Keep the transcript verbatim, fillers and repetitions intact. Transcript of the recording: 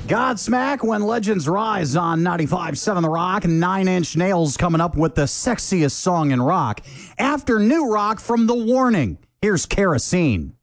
Godsmack, When Legends Rise on ninety-five point seven The Rock. Nine Inch Nails coming up with the sexiest song in rock. After new rock from The Warning, here's Kerosene.